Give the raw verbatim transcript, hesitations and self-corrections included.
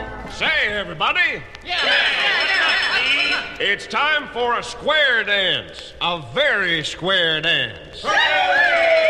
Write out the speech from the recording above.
Say, everybody. Yeah. yeah. It's time for a square dance. A very square dance. Hooray!